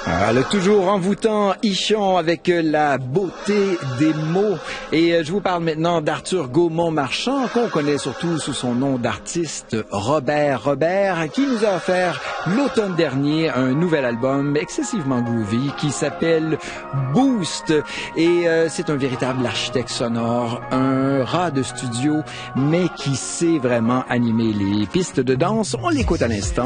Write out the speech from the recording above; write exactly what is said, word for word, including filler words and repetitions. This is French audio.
Ah, le toujours envoûtant Ichon avec la beauté des mots. Et euh, je vous parle maintenant d'Arthur Gaumont-Marchand, qu'on connaît surtout sous son nom d'artiste Robert Robert, qui nous a offert l'automne dernier un nouvel album excessivement groovy qui s'appelle Boost. Et euh, c'est un véritable architecte sonore, un rat de studio, mais qui sait vraiment animer les pistes de danse. On l'écoute à l'instant.